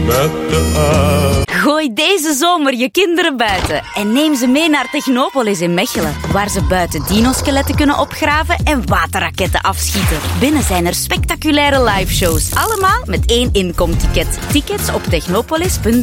met de aarde. Gooi deze zomer je kinderen buiten en neem ze mee naar Technopolis in Mechelen, waar ze buiten dinoskeletten kunnen opgraven en waterraketten afschieten. Binnen zijn er spectaculaire liveshows, allemaal met 1 inkomticket. Tickets op technopolis.be.